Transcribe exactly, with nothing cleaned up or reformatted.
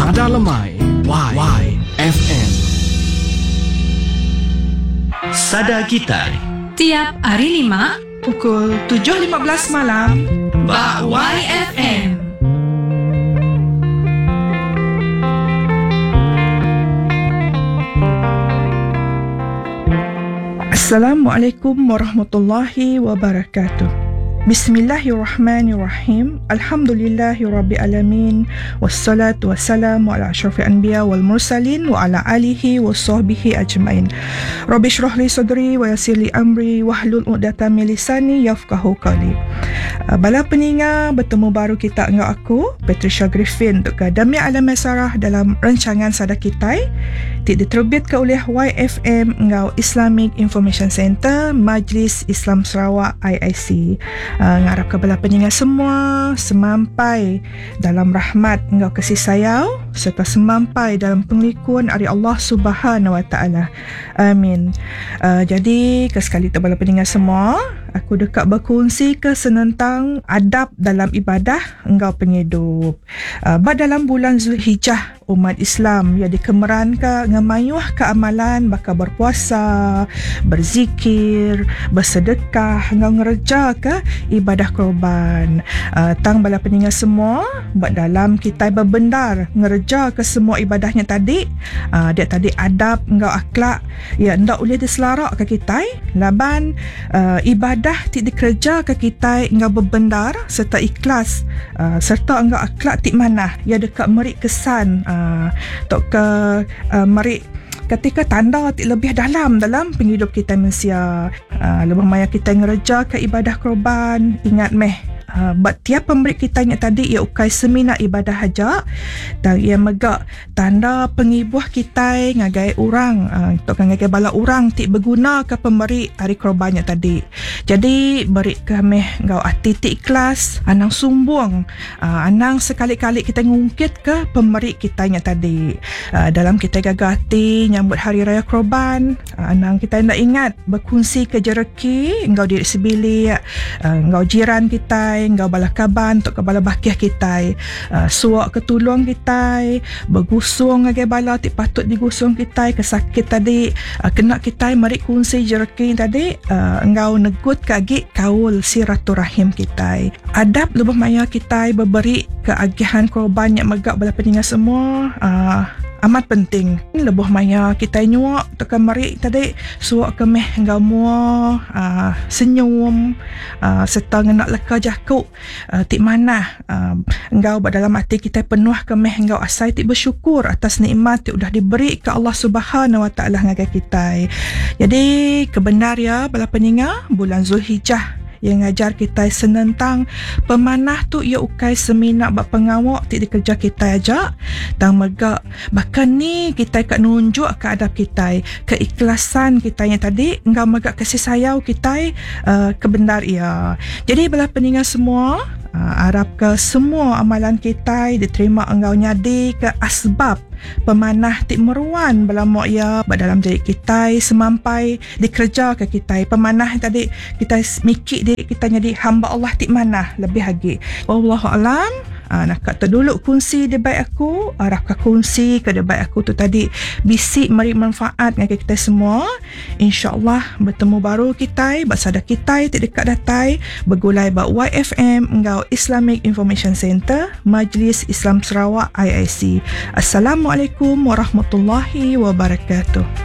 Sada Lemai Y, y F M. Sada Gitar tiap hari lima pukul tujuh lima belas malam Bak Y F M. Assalamualaikum warahmatullahi wabarakatuh. Bismillahirrahmanirrahim. Alhamdulillahirrabbilalamin. Wassalatu wassalamu ala asyrafil anbiya wal mursalin wa ala alihi wa sahbihi ajmain. Rabbi shrah li sadri wa yassir li amri wahlul 'uqdatam min lisani yafqahu qawli. Bala peningat, bertemu baru kita dengan aku, Patricia Griffin, untuk Dami Alam Sarah dalam rancangan Sada Kitai diterbitkan oleh Y F M Ngau Islamic Information Center Majlis Islam Sarawak I I C. Uh, ngarap kepada pendengar semua semampai dalam rahmat engkau kasih sayang serta semampai dalam penglikuan dari Allah Subhanahu Wa Taala. Amin. Uh, jadi kesekali kepada pendengar semua, aku dekat berkongsi ke senentang adab dalam ibadah engkau penghidup. Uh, bad dalam bulan Zulhijjah, umat Islam yang dikemerankan ngemayuh ke amalan bakal berpuasa, berzikir, bersedekah, engkau ngerja ke ibadah korban. Uh, tang bala pendengar semua, bad dalam kita berbendar ngerja ke semua ibadahnya tadi. Uh, dia tadi adab engkau akhlak ya ndak boleh diselarak ke kita. Laban uh, ibadah tik dikerja ke kita engkau berbendar serta ikhlas, uh, serta engkau akhlak tik mana ya dekat merik kesan uh, tok ke uh, merik ketika tanda tik lebih dalam dalam penghidup kita manusia. Uh, lebih maya kita ngerja ke ibadah korban, ingat meh Uh, but tiap pemberi kita ingat tadi ia ukai semina ibadah haja dan ia megak tanda pengibuh kita ngagai orang uh, untuk ngagai bala orang tik berguna ke pemberi hari korbannya tadi. Jadi beri kami ngau hati tik ikhlas, anang sumbung, uh, anang sekali-kali kita ngungkit ke pemberi kita ingat tadi. Uh, dalam kita gagati nyambut hari raya korban, uh, anang kita nak ingat berkongsi ke jereki ngau diri sebili, uh, ngau jiran kita, engkau bala kaban untuk kebala bakiah kita, uh, suak ketulung kita, bergusung ngagai bala tik patut digusung kita, kesakit tadi uh, kena kita mari kongsi jereki tadi, uh, engkau negut kagi kaul silaturahim kita. Adab lebih maya kita berberi keagihan korban yang megak bala pendengar semua uh, amat penting. Lebih maya kita nyuak tekan mari tadi suak kemeh engkau mua uh, senyum uh, serta ngenak leka jakuk uh, tik mana uh, engkau dalam hati kita penuh kemeh engkau asai tik bersyukur atas nikmat yang sudah diberi ke Allah Subhanahu Wa Taala ngagai kita. Jadi kebenar ya bala pendengar, bulan Zulhijjah yang ngajar kita senentang pemanah tu ia ukai semina bak pengawak tik dikerja kita aja tang megak bahkan ni kita kat nunjuk ke adab kita, keikhlasan kita yang tadi engkau megak kasih sayang kita uh, kebenar ia. Jadi bala pendengar semua, uh, harap ke semua amalan kita diterima engkau nyadi ke asbab pemanah tik meruan bala mak ya dalam diri kita semampai dikerja ke kita. Pemanah tadi kita mikir diri kita jadi hamba Allah tik mana lebih lagi. Wallahu alam. Uh, nak kat terduluk kongsi di baik aku, araf ke kongsi ke di baik aku tu tadi bisik mari manfaat dengan kita semua. InsyaAllah bertemu baru kita Sada kita tik dekat datai bergulai bak Y F M Ngau Islamic Information Center Majlis Islam Sarawak I I C. Assalamualaikum warahmatullahi wabarakatuh.